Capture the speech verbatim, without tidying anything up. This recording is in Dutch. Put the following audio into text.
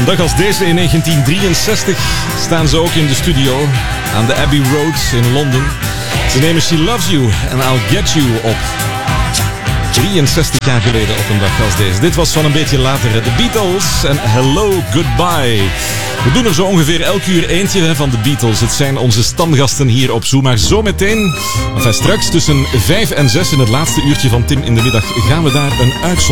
Een dag als deze in negentien drieënzestig staan ze ook in de studio aan de Abbey Road in Londen. Ze nemen She Loves You and I'll Get You op. drieënzestig jaar geleden op een dag als deze. Dit was van een beetje later de Beatles en Hello Goodbye. We doen er zo ongeveer elk uur eentje van de Beatles. Het zijn onze stamgasten hier op Zoo. Maar zometeen, enfin straks tussen vijf en zes in het laatste uurtje van Tim in de middag, gaan we daar een uitzondering